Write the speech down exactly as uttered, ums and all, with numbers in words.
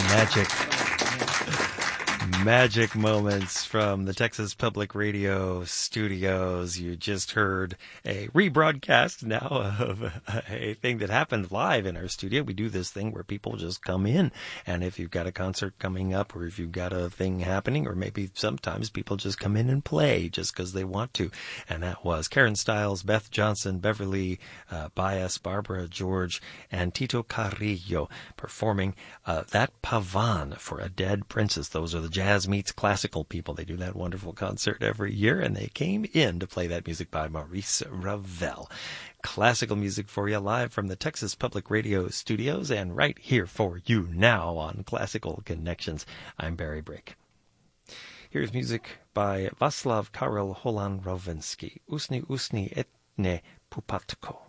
Magic. Magic moments from the Texas Public Radio studios. You just heard a rebroadcast now of a thing that happened live in our studio. We do this thing where people just come in, and if you've got a concert coming up, or if you've got a thing happening, or maybe sometimes people just come in and play just because they want to. And that was Karen Stiles, Beth Johnson, Beverly uh, Bias, Barbara George, and Tito Carrillo performing uh, that Pavan for a Dead Princess. Those are the Jazz Meets Classical people. They do that wonderful concert every year, and they came in to play that music by Maurice Ravel. Classical music for you live from the Texas Public Radio studios and right here for you now on Classical Connections. I'm Barry Brake. Here's music by Václav Karel Holan-Rovinsky, Usni Usni Etne Pupatko.